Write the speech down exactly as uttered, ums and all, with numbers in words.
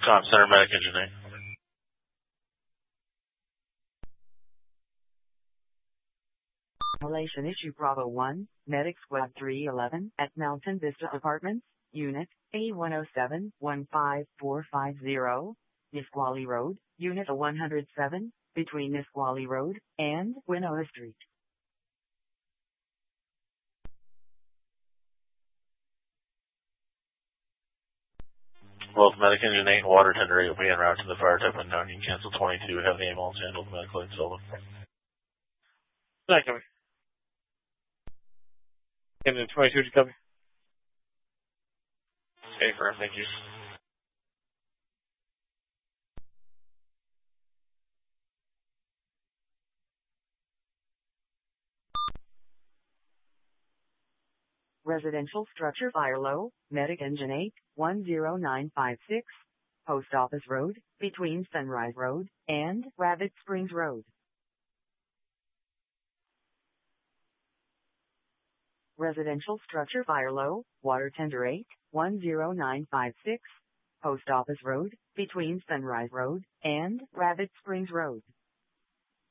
Comm Center, Medic Engineering. Violation issue Bravo one, Medic Squad three eleven at Mountain Vista Apartments, Unit A one oh seven one five four five zero, Nisqually Road, Unit A one oh seven, between Nisqually Road and Winona Street. Well, Medic Engineering, water tender eight will be en route to the fire type unknown. You can cancel twenty-two, have the ambulance handle the medical aid stolen. Second. Captain twenty-two to copy. Okay, firm, thank you. Residential structure fire low, Medic Engine eight, one zero nine five six, Post Office Road, between Sunrise Road and Rabbit Springs Road. Residential structure fire low, water tender eight, one zero nine five six, Post Office Road, between Sunrise Road and Rabbit Springs Road.